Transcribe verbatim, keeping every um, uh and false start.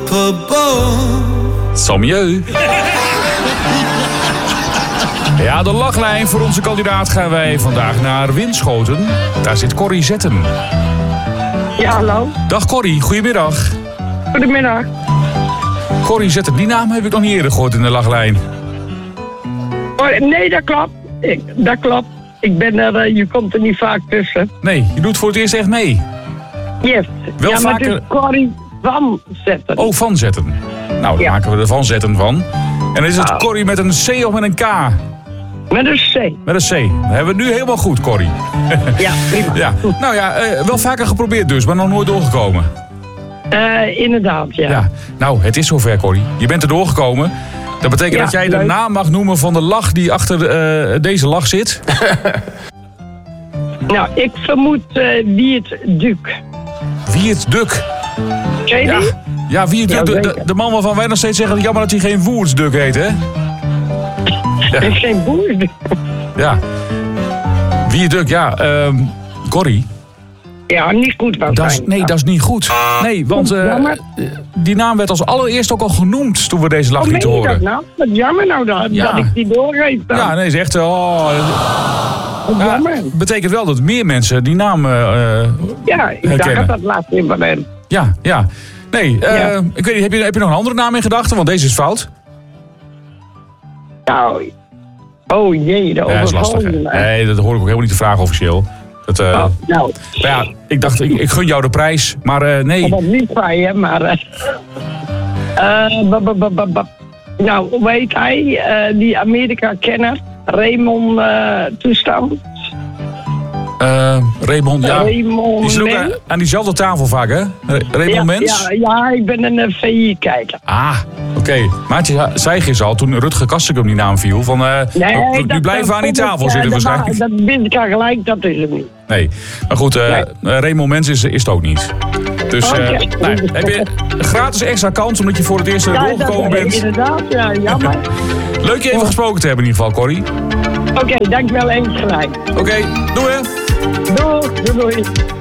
up above. Samieu. Ja, de lachlijn voor onze kandidaat gaan wij vandaag naar Winschoten. Daar zit Corrie Zetten. Ja, hallo. Dag Corrie, goedemiddag. Goedemiddag. Corrie Zetten, die naam heb ik nog niet eerder gehoord in de lachlijn. Oh, nee, dat klopt. Ik, dat klopt. Ik ben er, uh, je komt er niet vaak tussen. Nee, je doet voor het eerst echt mee. Yes. Wel ja, maar vaker... het is Corrie van Zetten. Oh, van Zetten. Nou, dan ja. maken we er van Zetten van. En dan is het oh. Corrie met een C of met een K? Met een C. Met een C. Dat hebben we nu helemaal goed, Corrie. Ja, prima. Ja. Nou ja, uh, wel vaker geprobeerd dus, maar nog nooit doorgekomen. Uh, inderdaad, ja. ja. Nou, het is zover, Corrie. Je bent er doorgekomen. Dat betekent ja, dat jij de leuk. naam mag noemen van de lach die achter uh, deze lach zit. Nou, ik vermoed uh, Wiert Duk. Wiert Duk. Ken je Ja, die? ja Wiert Duk. De, de, de man waarvan wij nog steeds zeggen, jammer dat hij geen Woertsduk heet, hè? Ja. Is geen boer. Ja. Wiert Duk, ja. Um, Corrie. Ja, niet goed wat Dat is, zijn. nee, dat is niet goed. Nee, want uh, Jammer. die naam werd als allereerst ook al genoemd toen we deze lach Oh, lieten meen je horen. dat nou? Wat jammer nou dat, Ja. dat ik die doorgeef dan. Ja, nee, ze echt. Oh, Wat ja, jammer. betekent wel dat meer mensen die naam uh, Ja, ik dacht herkennen. dat dat laat in van hem. Ja, ja. Nee, uh, Ja. ik weet niet, heb je, heb je nog een andere naam in gedachten? Want deze is fout. Nou, oh jee, de Ja, dat is lastig. Hè? Nee, dat hoor ik ook helemaal niet te vragen officieel. Dat, uh, Oh, nou, maar ja, ik dacht, ik, ik gun jou de prijs. Maar uh, nee. dat is niet van je, maar... Uh, uh, ba, ba, ba, ba, ba. Nou, hoe heet hij? Uh, die Amerika-kenner. Raymond uh, Toestand. Uh, Raymond, ja. Raymond Die zit ook Men. aan, aan diezelfde tafel vaak, hè? Raymond ja, Mens? Ja, ja, ik ben een uh, V I-kijker. Ah, oké. Okay. Maatje zei gisteren al, toen Rutger Kastrikum die naam viel, van uh, Nee, nu dat, blijven we aan die tafel dat, zitten dat, waarschijnlijk. Dat wist ik al gelijk, dat is het niet. Nee, maar goed, uh, nee. Raymond Mens is, is het ook niet. Dus uh, okay. nou, heb je een gratis extra kans omdat je voor het eerst ja, doorgekomen bent. Inderdaad, ja, jammer. Leuk je even oh. gesproken te hebben in ieder geval, Corrie. Oké, okay, dankjewel, eens gelijk. Oké, okay, doei. Doei, doei, doei.